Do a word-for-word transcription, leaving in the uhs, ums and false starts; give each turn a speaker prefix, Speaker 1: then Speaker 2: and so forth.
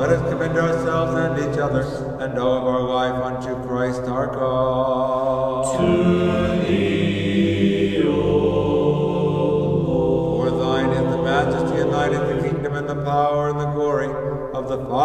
Speaker 1: let us commend ourselves and each other, and all of our life unto Christ our God.
Speaker 2: To thee, O Lord.
Speaker 1: For thine is the majesty, and thine is the kingdom, and the power, and the glory of the Father,